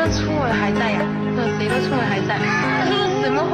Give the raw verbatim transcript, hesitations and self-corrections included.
的春尾还在呀？这谁的春尾还在？这是什么